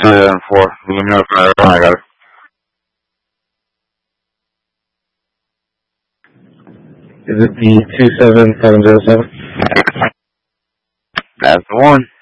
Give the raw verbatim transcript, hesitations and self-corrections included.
seven four. Let me know if I got it. Is it the two seven seven zero seven? That's the one.